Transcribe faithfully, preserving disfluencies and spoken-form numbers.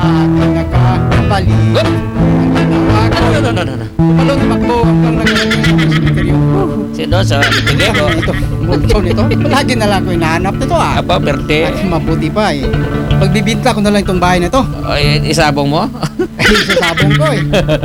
aking nakakabalik. Oh! Ang ginawa ko. Ano, ano, ano, ano? Tumalong tumakbo hanggang nagarating sa cemetery. Sino sa tingin ko? Ito, multo nito. Lagi na lang ko hinahanap nito ah. Apa, berde? Ay, mabuti pa eh. Pagbibinta ko na lang itong bahay na to. Ay, isabong mo? Ay, sasabong ko eh.